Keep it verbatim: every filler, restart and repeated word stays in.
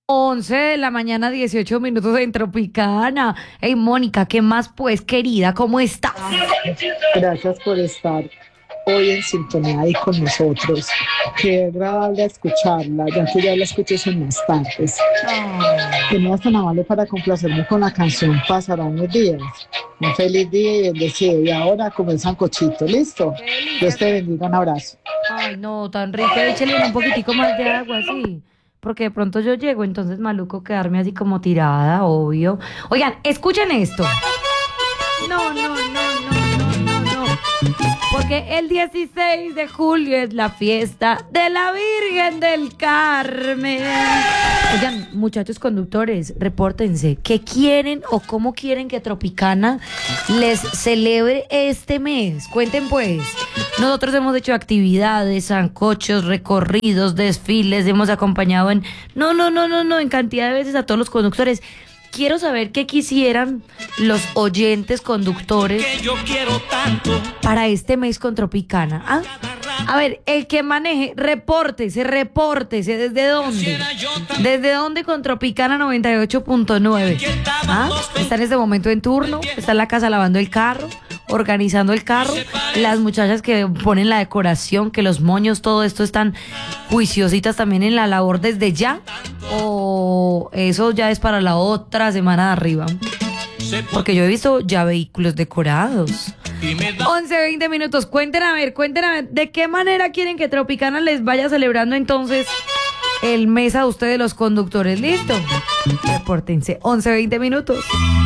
Once de la mañana, dieciocho minutos en Tropicana. Hey, Mónica, ¿qué más pues, querida? ¿Cómo estás? Gracias por estar hoy en sintonía ahí con nosotros. Qué agradable escucharla, ya que ya la escuches en las tardes. Que no es tan amable para complacerme con la canción Pasarán los días. Un feliz día y bendecido. Y ahora como el sancochito, ¿listo? Dios te bendiga, un abrazo. Ay, no, tan rico. Échale un poquitico más de agua, sí. Porque de pronto yo llego, entonces maluco quedarme así como tirada, obvio. Oigan, escuchen esto. No, no, no, no, no, no, no. Porque el dieciséis de julio es la fiesta de la Virgen del Carmen. Oigan, muchachos conductores, repórtense. ¿Qué quieren o cómo quieren que Tropicana les celebre este mes? Cuenten pues. Nosotros hemos hecho actividades, sancochos, recorridos, desfiles, hemos acompañado en... No, no, no, no, no, en cantidad de veces a todos los conductores. Quiero saber qué quisieran los oyentes conductores para este mes con Tropicana. ¿Ah? A ver, el que maneje, repórtese, repórtese. ¿Desde dónde? ¿Desde dónde con Tropicana noventa y ocho punto nueve? ¿Ah? ¿Está en este momento en turno? ¿Está en la casa lavando el carro? ¿Organizando el carro? Las muchachas que ponen la decoración, que los moños, todo esto están juiciositas también en la labor desde ya. ¿O eso ya es para la otra semana de arriba? Porque yo he visto ya vehículos decorados. once, veinte minutos. Cuenten a ver, cuenten a ver. ¿De qué manera quieren que Tropicana les vaya celebrando entonces el mes a ustedes los conductores? ¿Listo? Repórtense. once, veinte minutos.